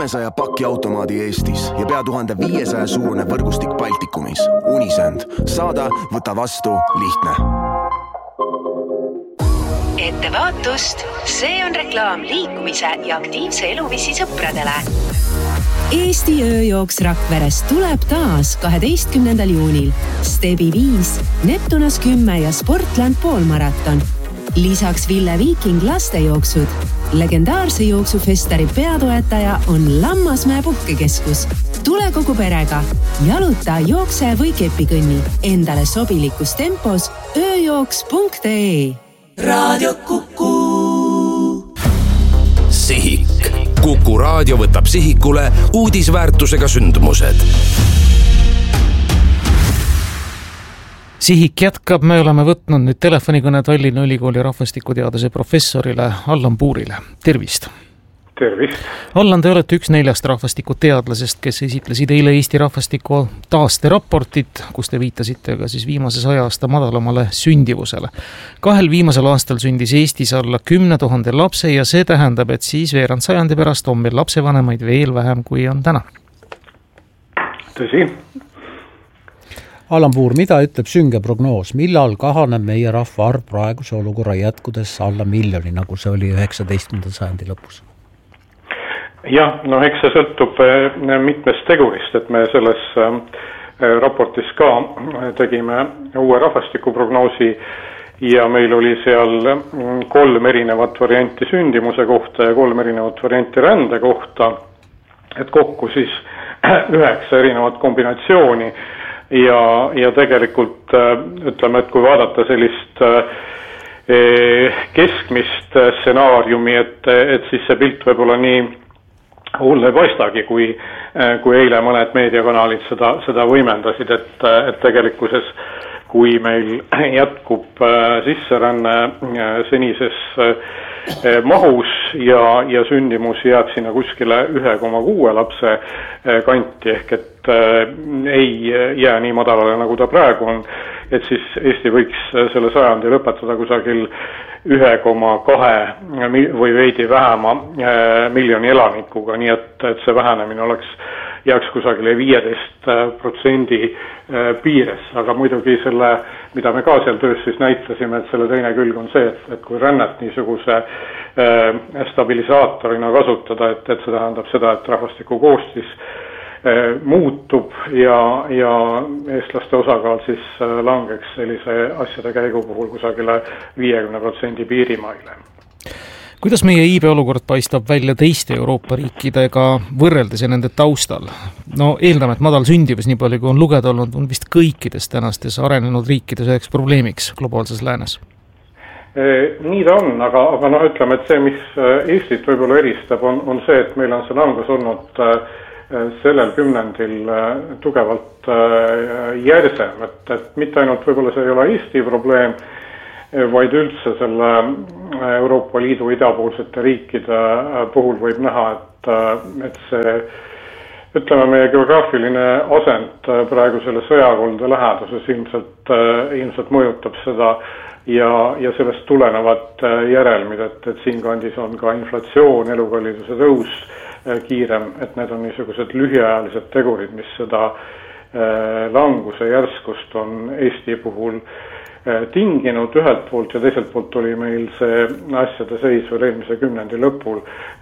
300 pakiautomaadi Eestis ja pea 1500 suurune võrgustik Baltikumis. Unisend. Saada, võta vastu, lihtne. Ettevaatust, see on reklaam liikumise ja aktiivse eluviisi sõpradele. Eesti ööjooks Rakverest tuleb taas 12. juunil. Stebi 5, Neptunas 10 ja Sportland poolmaraton. Lisaks Ville Viiking lastejooksud. Legendaarse jooksufestari peatoetaja on Lammasmäe puhkekeskus. Tule kogu perega. Jaluta, jookse või kepikõnni. Endale sobilikus tempos ööjooks.ee. Raadio Kuku. Sihik. Kuku raadio võtab sihikule uudisväärtusega sündmused. Sihik jätkab, me oleme võtnud nüüd telefonikõne Tallinna Ülikooli rahvastikuteaduse professorile Allan Puurile. Tervist! Tervist! Allan, te olete üks 4 rahvastikuteadlasest, kes esitlesid eile Eesti rahvastiku taasteraportit, kus te viitasite ka siis viimase 100 aasta madalamale sündivusele. 2 viimasel aastal sündis Eestis alla 10 000 lapse ja see tähendab, et siis veerand sajandi pärast on meil lapsevanemaid veel vähem kui on täna. Tõsi. Allan Puur, mida ütleb sünge prognoos? Millal kahaneb meie rahva arv praeguse olukorra jätkudes alla miljoni, nagu see oli 19. sajandi lõpus? Jah, no eks see sõltub mitmest tegurist, et me selles raportis ka tegime uue rahvastikuprognoosi ja meil oli seal 3 erinevat varianti sündimuse kohta ja 3 erinevat varianti rände kohta, et kokku siis 9 erinevat kombinatsiooni ja tegelikult ütleme, et kui vaadata sellist keskmist stsenaariumi, et siis see pilt võib olla nii hull ei paistagi, kui eile mõned meediakanalid seda võimendasid, et tegelikkuses, kui meil jätkub sisseränne senises mahus ja sündimus jääb sinna kuskile 1,6 lapse kanti, ehk et ei jää nii madalale, nagu ta praegu on, et siis Eesti võiks selle sajandi lõpetada kusagil 1,2 või veidi vähema miljoni elanikuga, nii et see vähenemine jääks kusagile 15% piires, aga muidugi selle, mida me ka seal töös siis näitasime, et selle teine külg on see, et kui rännet niisuguse stabilisaatorina kasutada, et see tähendab seda, et rahvastiku koostis muutub ja eestlaste osakaal siis langeks sellise asjade käigu puhul kusagile 50% piirimaile. Kuidas meie iibe olukord paistab välja teiste Euroopa riikidega võrreldes ja nende taustal? No eeldame, et madal sündivus, nii palju kui on lugeda olnud, on vist kõikides tänastes arenenud riikides üheks probleemiks globaalses läänes. Nii ta on, aga no ütleme, et see, mis Eestit võib-olla eristab, on see, et meil on see langus olnud sellel kümnendil tugevalt järsem, et mitte ainult võib-olla see ei ole Eesti probleem, vaid üldse selle Euroopa Liidu idapoolsete riikide puhul võib näha, et see, ütleme, meie geograafiline asend praegu selle sõjakolde läheduses ilmselt mõjutab seda ja sellest tulenevad järelmid, et siinkandis on ka inflatsioon, elukalliduse tõus kiirem, et need on niisugused lühiajalised tegurid, mis seda languse järskust on Eesti puhul tinginud ühelt poolt ja teiselt poolt oli meil see asjade seis veel eelmise kümnendi lõpul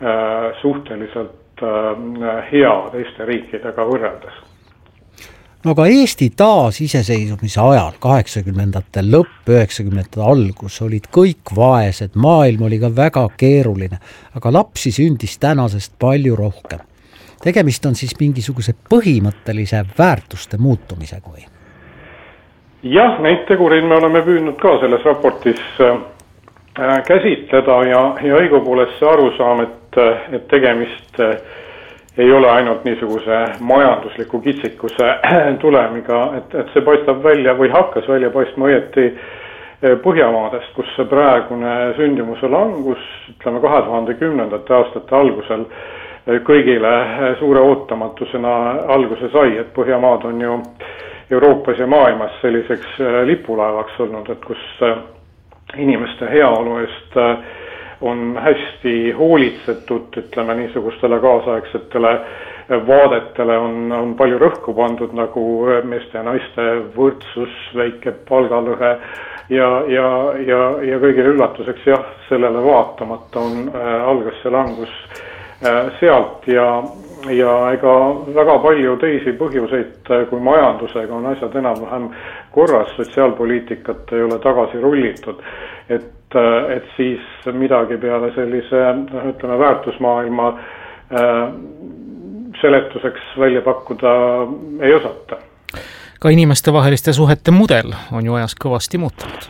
suhteliselt hea teiste riikidega võrreldes. No aga Eesti taas iseseisvumise ajal, 80-ndate lõpp, 90-ndate algus, olid kõik vaesed, maailm oli ka väga keeruline, aga lapsi sündis tänasest palju rohkem. Tegemist on siis mingisuguse põhimõttelise väärtuste muutumisega või? Jah, neid tegureid me oleme püüdnud ka selles raportis käsitleda ja õigupoolest see arusaam, et tegemist ei ole ainult niisuguse majandusliku kitsikuse tulemiga, et see paistab välja või hakkas välja paistma õieti Põhjamaadest, kus see praegune sündimuse langus, ütleme 2010. aastate algusel kõigile suure ootamatusena alguse sai, et Põhjamaad on ju Euroopas ja maailmas selliseks lipulaevaks olnud, et kus inimeste heaolu eest on hästi hoolitsetud, ütleme niisugustele kaasaegsetele vaadetele on palju rõhku pandud, nagu meeste ja naiste võrdsus, väike palgalõhe ja kõigile üllatuseks jah, sellele vaatamata algas see langus sealt ja ega väga palju teisi põhjuseid kui majandusega on asjad enam-vähem korras, sotsiaalpoliitikat ei ole tagasi rullitud, et siis midagi peale sellise, ütleme, väärtusmaailma seletuseks välja pakkuda ei osata. Ka inimestevaheliste suhete mudel on ju ajas kõvasti muutunud.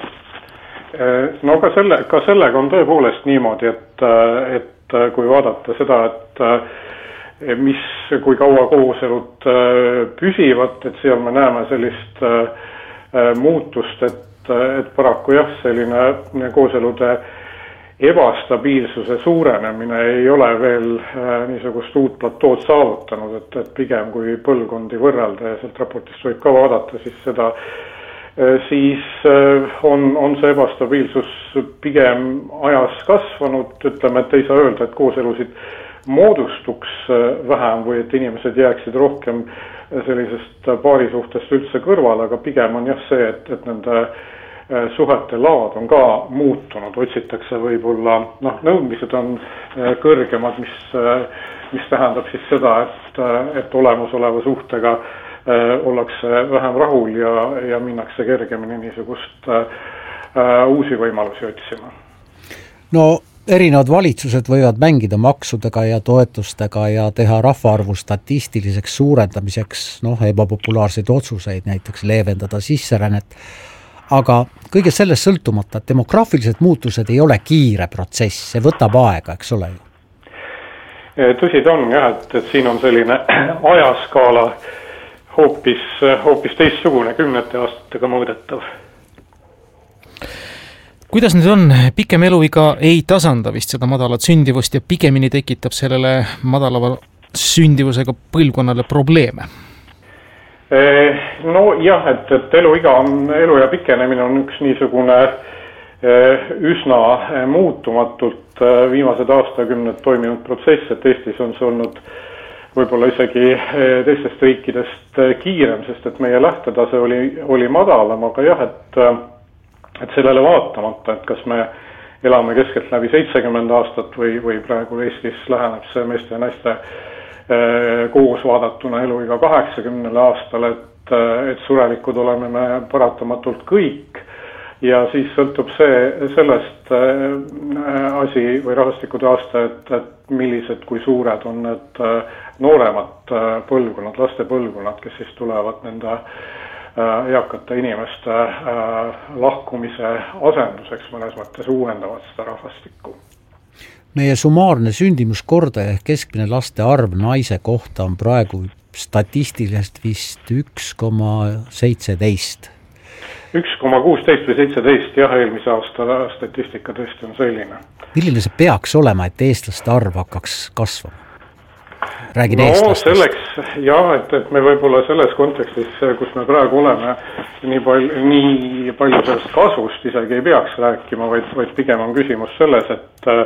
No ka sellega on tõepoolest niimoodi, et kui vaadata seda, et kui kaua kooselud püsivad, et seal me näeme sellist muutust, et paraku jah, selline kooselude ebastabiilsuse suurenemine ei ole veel niisugust uut platood saavutanud, et pigem kui põlvkondi võrrelda ja sealt raportist võib ka vaadata, siis on see ebastabiilsus pigem ajas kasvanud, ütleme, et ei saa öelda, et kooselusid moodustuks vähem või et inimesed jääksid rohkem sellisest paarisuhtest üldse kõrval, aga pigem on jah see, et nende suhete laad on ka muutunud, otsitakse võib-olla, nõudmised on kõrgemad, mis tähendab siis seda, et olemasoleva suhtega ollakse vähem rahul ja minnakse kergemini niisugust uusi võimalusi otsima. No erinevad valitsused võivad mängida maksudega ja toetustega ja teha rahvaarvu statistiliseks suurendamiseks ebapopulaarseid otsuseid, näiteks leevendada sisserännet. Aga kõige sellest sõltumata, et demograafilised muutused ei ole kiire protsess, see võtab aega, eks ole ju? Tõsi ta on jah, et siin on selline ajaskaala hoopis teistsugune, 10 aastatega mõõdetav. Kuidas nüüd on? Pikem eluiga ei tasanda vist seda madalat sündivust ja pigemini tekitab sellele madalava sündivusega põlvkonnale probleeme? No jah, et elu ja pikenemine on üks niisugune üsna muutumatult viimased aastakümned toiminud protsess, et Eestis on see olnud võib-olla isegi teistest riikidest kiirem, sest et meie lähtetase oli madalam, aga jah, et sellele vaatamata, et kas me elame keskelt läbi 70 aastat või praegu Eestis läheneb see meeste ja naiste koos vaadatuna eluiga 80 aastal, et surelikud oleme me paratamatult kõik ja siis sõltub sellest asi või rahvastikude aasta, et millised, kui suured on need nooremad põlvkonnad, laste põlvkonnad, kes siis tulevad nende eakate inimeste lahkumise asenduseks mõnes mõttes uuendavad seda rahvastikku. Meie summaarne sündimuskordaja ehk keskmine laste arv naise kohta on praegu statistiliselt vist 1,17. 1,16 või 17, jah, eelmise aasta statistika tõesti on selline. Milline see peaks olema, et eestlaste arv hakkaks kasvama? Räägin eestlastest. Selleks, jah, et me võib-olla selles kontekstis, kus me praegu oleme, nii palju sellest kasvust isegi ei peaks rääkima, vaid pigem on küsimus selles,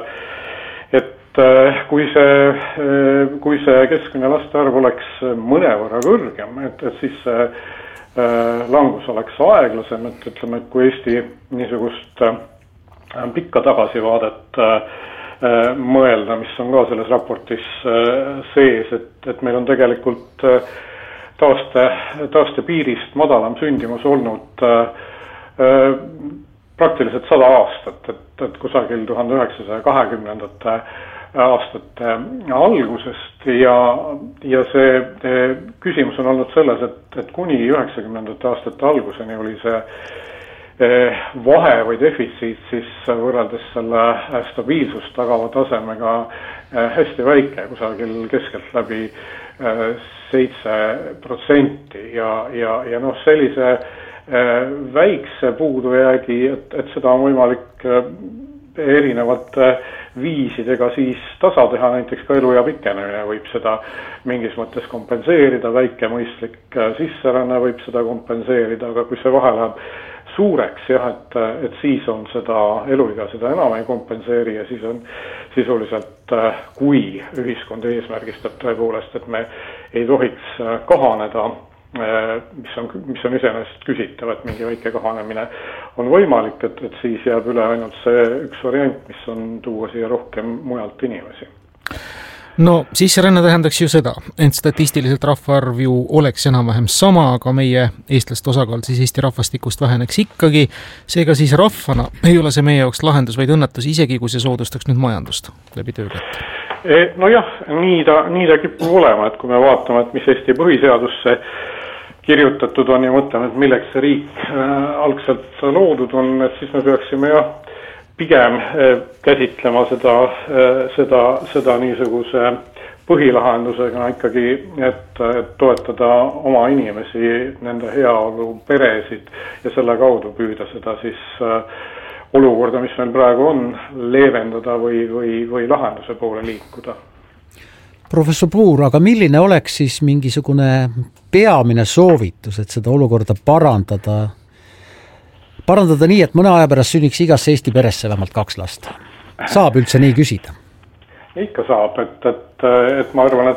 et kui see keskmine laste arv oleks mõnevõrra kõrgem, et siis see langus oleks aeglasem, et ütleme, et kui Eesti niisugust pikka tagasivaadet mõelda, mis on ka selles raportis sees, et meil on tegelikult taaste piirist madalam sündimus olnud praktiliselt 100 aastat, et kusagil 1920. Aastate algusest ja see küsimus on olnud selles, et kuni 90. aastate alguseni oli see vahe või defitsiit siis võrreldes selle stabiilsust tagava tasemega hästi väike, kusagil keskelt läbi 7% ja sellise väikse puudujäägi, et seda on võimalik erinevate viisidega siis tasa teha, näiteks ka elu ja pikenemine võib seda mingis mõttes kompenseerida, väike mõistlik sisseränne võib seda kompenseerida, aga kui see vahe läheb suureks jah, et siis on seda eluiga seda enam ei kompenseeri ja siis on sisuliselt, kui ühiskond eesmärgistab tõepoolest, et me ei tohiks kahaneda, mis on iseenesest küsitav, et mingi väike kahanemine on võimalik, et siis jääb üle ainult see üks variant, mis on tuua siia rohkem mujalt inimesi. No sisseränne tähendaks ju seda, et statistiliselt rahvaarv ju oleks enam-vähem sama, aga meie eestlaste osakaal siis Eesti rahvastikust väheneks ikkagi. Seega siis rahvana ei ole see meie jaoks lahendus, vaid õnnetus isegi, kui see soodustaks nüüd majandust läbi töökätte. No jah, nii ta kipub olema, et kui me vaatame, et mis Eesti põhiseadusse kirjutatud on ja mõtleme, et milleks see riik algselt loodud on, et siis me peaksime jah pigem käsitlema seda niisuguse põhilahendusega ikkagi, et toetada oma inimesi, nende heaolu, peresid ja selle kaudu püüda seda siis olukorda, mis meil praegu on, leevendada või lahenduse poole liikuda. Professor Puur, aga milline oleks siis mingisugune peamine soovitus, et seda olukorda parandada nii, et mõne aja pärast sünniks igasse Eesti peresse vähemalt 2 last? Saab üldse nii küsida? Ikka saab, et ma arvan,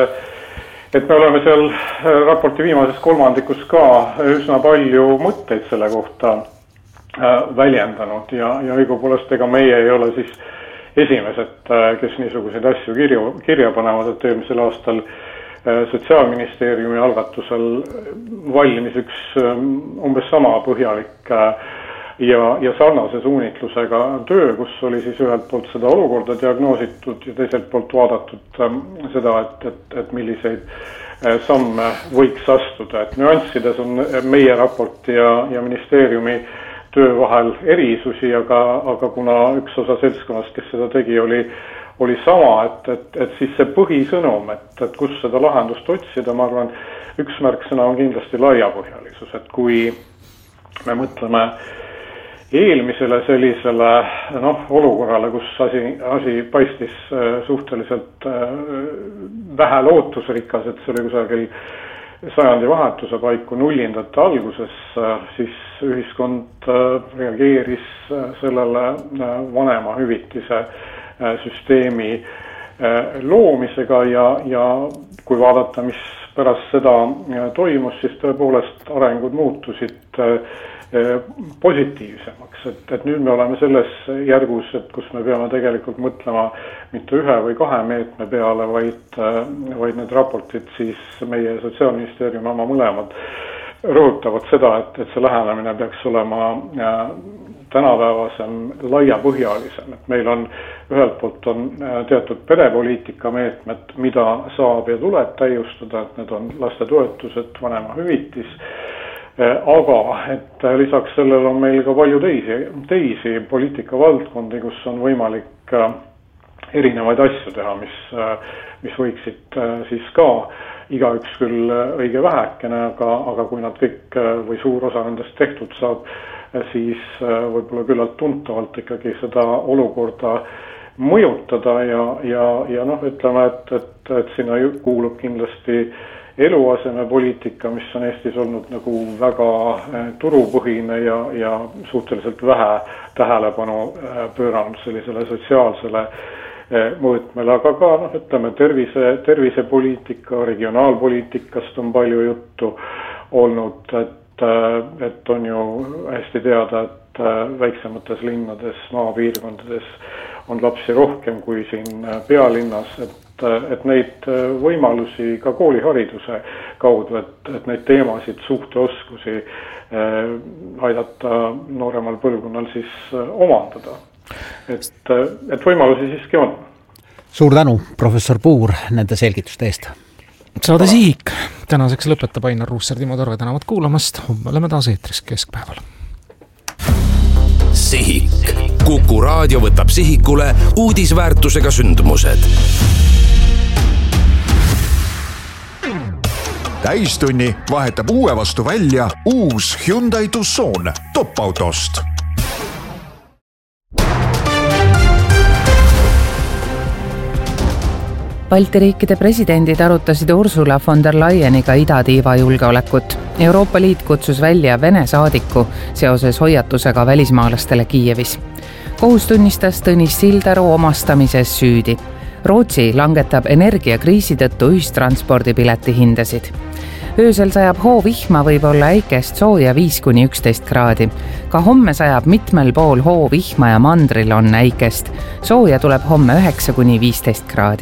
et me oleme seal raporti viimases kolmandikus ka üsna palju mõtteid selle kohta väljendanud ja õigupoolest ega meie ei ole siis esimesed, kes niisuguseid asju kirja panevad, et eelmisel aastal Sotsiaalministeeriumi algatusel valmis üks umbes sama põhjalik ja sarnase suunitlusega töö, kus oli siis ühelt poolt seda olukorda diagnoositud ja teiselt poolt vaadatud seda, et milliseid samme võiks astuda. Et nüanssides on meie raporti ja ministeeriumi töö vahel erisusi, aga kuna üks osa seltskonnast, kes seda tegi, oli sama, et siis see põhisõnum, et kus seda lahendust otsida, ma arvan, üks märksõna on kindlasti laiapõhjalisus, et kui me mõtleme eelmisele sellisele olukorrale, kus asi paistis suhteliselt vähe lootusrikas, et see oli kusagil sajandi vahetuse paiku nullindate alguses, siis ühiskond reageeris sellele vanemahüvitise süsteemi loomisega ja kui vaadata, mis pärast seda toimus, siis tõepoolest arengud muutusid positiivsemaks, et nüüd me oleme selles järgus, et kus me peame tegelikult mõtlema mitte 1 või 2 meetme peale, vaid need raportid siis meie Sotsiaalministeeriumi oma mõlemad rõhutavad seda, et see lähenemine peaks olema tänapäevasem, laiapõhjalisem, et meil on ühelt poolt on teatud perepoliitika meetmed, mida saab ja tuleb täiustada, et need on lastetoetused, vanemahüvitis, aga et lisaks sellele on meil ka palju teisi poliitikavaldkondi, kus on võimalik erinevaid asju teha, mis võiksid siis ka igaüks küll õige vähekene, aga kui nad kõik või suur osa nendest tehtud saab, siis võib-olla küllalt tuntavalt ikkagi seda olukorda mõjutada ja ütleme, et sinna kuulub kindlasti eluasemepoliitika, mis on Eestis olnud nagu väga turupõhine ja suhteliselt vähe tähelepanu pööranud sellisele sotsiaalsele mõõtmele, aga ka ütleme tervisepoliitika, regionaalpoliitikast on palju juttu olnud, et on ju hästi teada, et väiksemates linnades, maapiirkondades on lapsi rohkem kui siin pealinnas, et neid võimalusi ka koolihariduse kaudu, et neid teemasid, suhteoskusi aidata nooremal põlvkonnal siis omandada. Et võimalusi siiski on. Suur tänu, professor Puur, nende selgituste eest. Saade Sihik. Tänaseks lõpetab Ainar Ruussaar, Timo Torve tänavat kuulamast. Homme oleme taas eetris keskpäeval. Sihik. Kuku raadio võtab sihikule uudisväärtusega sündmused. Täistunni vahetab uue vastu välja uus Hyundai Tucson top-autost. Balti riikide presidendid arutasid Ursula von der Leyeniga idatiiva julgeolekut. Euroopa Liit kutsus välja Vene saadiku seoses hoiatusega välismaalastele Kiievis. Kohus tunnistas Tõnis Sildaru omastamises süüdi. Rootsi langetab energiakriisi tõttu ühistranspordipileti hindasid. Öösel sajab hoovihma, võib olla äikest sooja 5–11 kraadi. Ka homme sajab mitmel pool hoovihma ja mandril on äikest. Sooja tuleb homme 9–15 kraadi.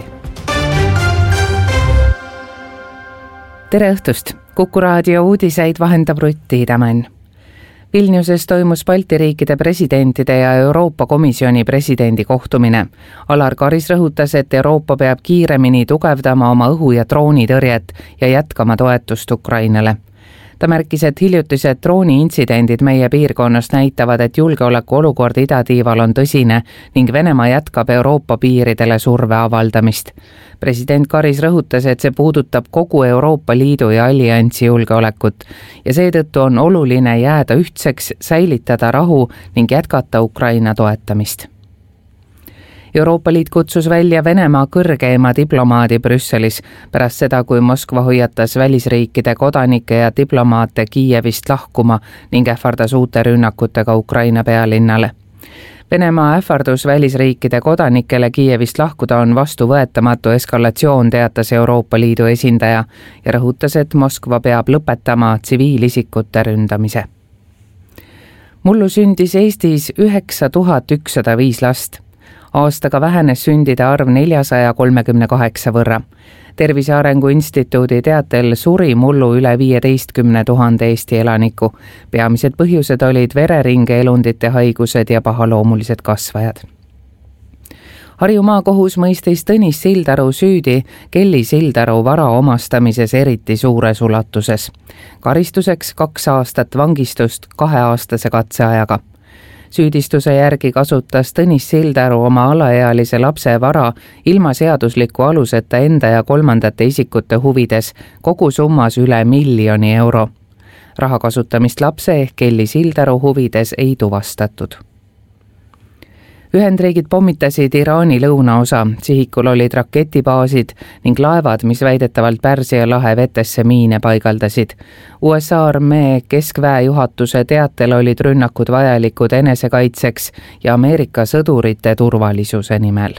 Tere õhtust! Kuku raadio uudiseid vahendab Rutt Tiidemann. Vilniuses toimus Balti riikide presidentide ja Euroopa Komisjoni presidendi kohtumine. Alar Karis rõhutas, et Euroopa peab kiiremini tugevdama oma õhu- ja droonitõrjet ja jätkama toetust Ukrainale. Ta märkis, et hiljutised drooniintsidendid meie piirkonnas näitavad, et julgeoleku olukord idatiival on tõsine ning Venemaa jätkab Euroopa piiridele surve avaldamist. President Karis rõhutas, et see puudutab kogu Euroopa Liidu ja alliansi julgeolekut ja seetõttu on oluline jääda ühtseks, säilitada rahu ning jätkata Ukraina toetamist. Euroopa Liit kutsus välja Venemaa kõrgeima diplomaadi Brüsselis pärast seda, kui Moskva hoiatas välisriikide kodanikke ja diplomaate Kiievist lahkuma ning ähvardas uute rünnakutega Ukraina pealinnale. Venemaa ähvardus välisriikide kodanikele Kiievist lahkuda on vastuvõetamatu eskalatsioon, teatas Euroopa Liidu esindaja ja rõhutas, et Moskva peab lõpetama tsiviilisikute ründamise. Mullu sündis Eestis 9105 last. Aastaga vähenes sündide arv 438 võrra. Tervise Arengu Instituudi teatel suri mullu üle 15 000 Eesti elaniku. Peamised põhjused olid vereringe elundite haigused ja pahaloomulised kasvajad. Harju maakohus mõistis Tõnis Sildaru süüdi Kelly Sildaru vara omastamises eriti suures ulatuses. Karistuseks 2 aastat vangistust 2-aastase katseajaga. Süüdistuse järgi kasutas Tõnis Sildaru oma alaealise lapse vara ilma seadusliku aluseta enda ja kolmandate isikute huvides kogu summas üle 1 000 000 euro. Raha kasutamist lapse ehk Kelly Sildaru huvides ei tuvastatud. Ühendriigid pommitasid Iraani lõunaosa, sihikul olid raketibaasid ning laevad, mis väidetavalt Pärsia lahe vetesse miine paigaldasid. USA armee keskväe juhatuse teatel olid rünnakud vajalikud enesekaitseks ja Ameerika sõdurite turvalisuse nimel.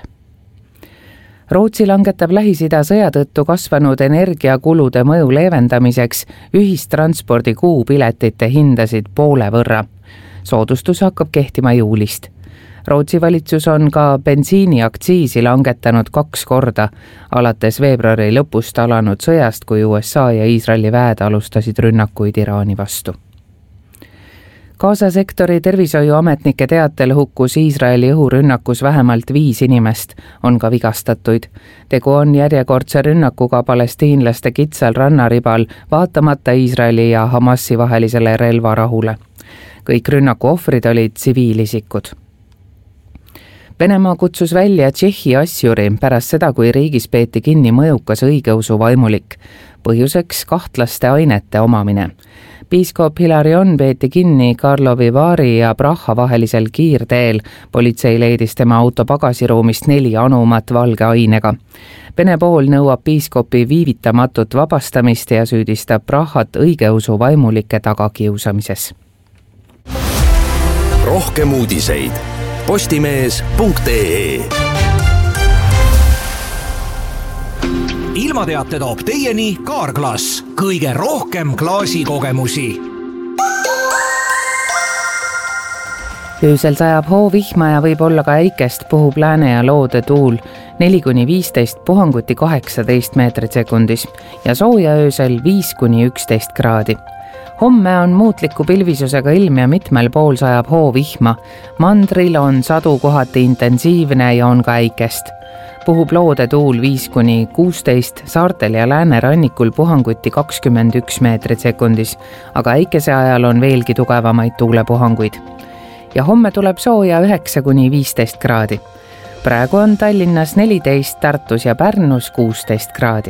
Rootsi langetab Lähis-Ida sõja tõttu kasvanud energiakulude mõju leevendamiseks ühistranspordi kuupiletite hindasid poole võrra. Soodustus hakkab kehtima juulist. Rootsi valitsus on ka bensiiniaktsiisi langetanud 2 korda, alates veebruari lõpust alanud sõjast, kui USA ja Iisraeli väed alustasid rünnakuid Iraani vastu. Gaza sektori tervishoiuametnike teatel hukkus Iisraeli õhurünnakus vähemalt 5 inimest, on ka vigastatuid. Tegu on järjekordse rünnakuga palestiinlaste kitsal rannaribal, vaatamata Iisraeli ja Hamasi vahelisele relvarahule. Kõik rünnaku ohvrid olid tsiviilisikud. Venemaa kutsus välja Tšehhi asjuri pärast seda, kui riigis peeti kinni mõjukas õigeusu vaimulik. Põhjuseks kahtlaste ainete omamine. Piiskop Hilarion peeti kinni Karlovi Vaari ja Praha vahelisel kiirteel. Politsei leidis tema auto pagasiruumist 4 anumat valge ainega. Vene pool nõuab piiskopi viivitamatut vabastamist ja süüdistab Prahat õigeusu vaimulike tagakiusamises. Rohkem uudiseid postimees.ee. Ilmateate toob teieni Kaarglass, kõige rohkem klaasikogemusi. Öösel sajab hoovihma ja võib olla ka äikest, puhub lääne ja loode tuul 4–15, puhanguti 18 meetrit sekundis ja sooja öösel 5–11 kraadi. Homme on muutliku pilvisusega ilm ja mitmel pool sajab hoovihma. Mandril on sadu kohati intensiivne ja on ka äikest. Puhub loode tuul 5–16, saartel ja läänerannikul puhanguti 21 meetrit sekundis, aga äikese ajal on veelgi tugevamaid tuulepuhanguid. Ja homme tuleb sooja 9–15 kraadi. Praegu on Tallinnas 14, Tartus ja Pärnus 16 kraadi.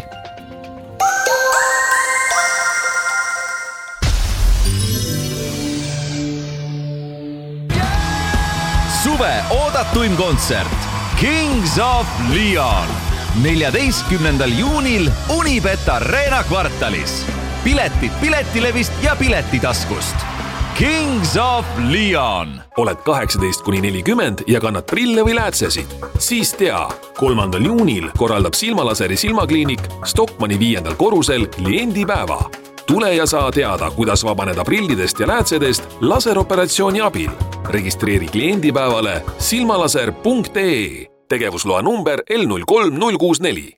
Suve oodatuim kontsert Kings of Leon. 14. juunil Unibet Arena kvartalis. Piletid Piletilevist ja Piletitaskust. Kings of Leon. Oled 18-40 ja kannad prille või läätsesid? Siis tea, 3. juunil korraldab Silmalaseri silmakliinik Stockmanni 5. korrusel kliendipäeva. Tule ja saa teada, kuidas vabaneda prillidest ja läätsedest laseroperatsiooni abil. Registreeri kliendipäevale silmalaser.ee. Tegevusloa number L03064.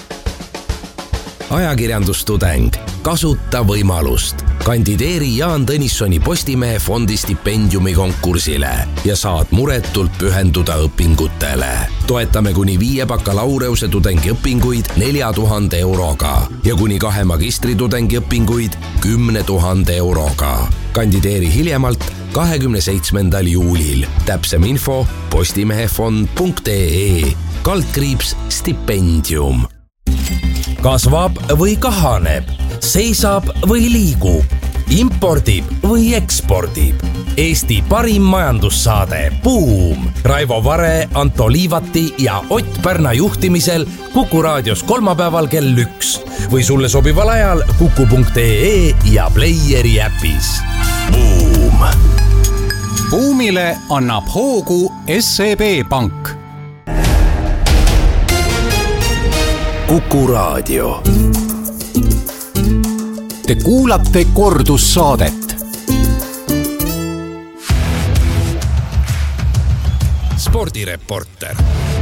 Ajakirjandustudeng, kasuta võimalust. Kandideeri Jaan Tõnissoni Postimehe fondi stipendiumi konkursile ja saad muretult pühenduda õpingutele. Toetame kuni 5 bakalaureuse tudengiõpinguid 4000 euroga ja kuni 2 magistritudengi õpinguid 10 000 euroga. Kandideeri hiljemalt 27. juulil. Täpsem info postimehefond.ee /stipendium. Kasvab või kahaneb, seisab või liigub, impordib või ekspordib. Eesti parim majandussaade Buum. Raivo Vare, Anto Liivati ja Ott Pärna juhtimisel Kuku raadios kolmapäeval kell 1 või sulle sobival ajal kuku.ee ja Playeri äpis. Buum. Buumile annab hoogu SEB Pank. Kuku raadio. Te kuulate kordussaadet. Spordireporter.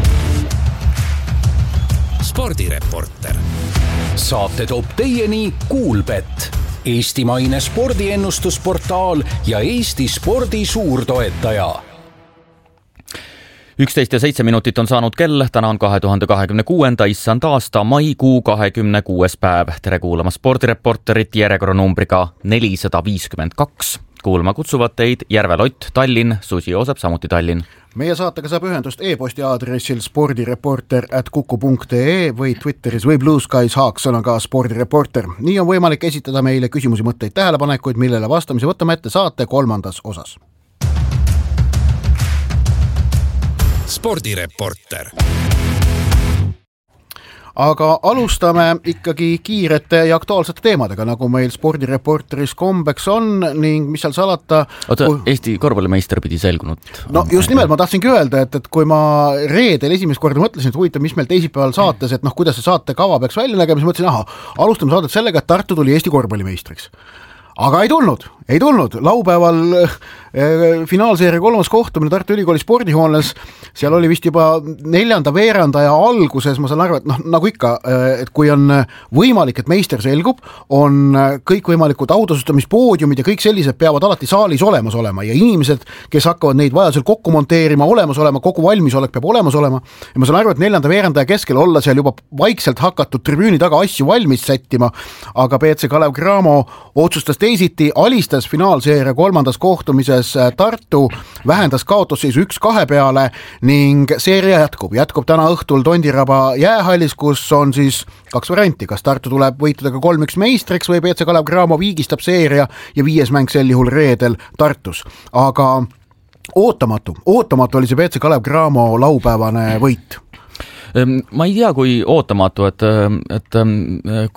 Saate toob teieni Kuulbet, eestimaine spordiennustusportaal ja Eesti spordi suurtoetaja. 11 ja 7 minutit on saanud kell, täna on 2026. issand aasta maikuu 26. päev. Tere kuulama spordireporterit järjekorranumbriga 452. Kuulma kutsuvad teid Järve Lott, Tallinn, Susi Joosep, samuti Tallinn. Meie saatega saab ühendust e-posti aadressil spordireporter@kuku.ee või Twitteris või Blue Skies haaksõnaga spordireporter. Nii on võimalik esitada meile küsimusi, mõtteid, tähelepanekuid, millele vastamise võtame ette saate 3. osas. Spordireporter. Aga alustame ikkagi kiirete ja aktuaalsete teemadega, nagu meil spordireporteris kombeks on ning mis seal salata... Oota, Eesti korvpallimeister pidi selgunud. No just nimelt, ma tahtsingi öelda, et kui ma reedel esimest korda mõtlesin, et huvitav, mis meil teisipäeval saates, et kuidas see saate kava peaks välja nägema, siis mõtlesin, alustame saadet sellega, et Tartu tuli Eesti korvpallimeistriks. Aga ei tulnud. Laupäeval finaalseeria 3. kohtumine Tartu Ülikooli spordihoones, seal oli vist juba 4. veerandaja alguses, ma saan aru, et nagu ikka, et kui on võimalik, et meister selgub, on kõikvõimalikud autosustamispoodiumid ja kõik sellised peavad alati saalis olemas olema ja inimesed, kes hakkavad neid vajadusel kokku monteerima, olemas olema, kogu valmisolek peab olemas olema ja ma saan aru, et 4. veerandaja keskel olla seal juba vaikselt hakatud tribüüni taga asju valmis sättima, aga BC Kalev Cramo otsustas teisiti, alistas finaalseeria 3. kohtumises Tartu, vähendas kaotusseisu 1-2 peale ning seeria jätkub täna õhtul Tondiraba jäähallis, kus on siis 2 varianti, kas Tartu tuleb võitudega 3-1 meistriks või BC Kalev Cramo viigistab seeria ja 5. mäng sel juhul reedel Tartus. Aga ootamatu oli see BC Kalev Cramo laupäevane võit. Ma ei tea, kui ootamatu, et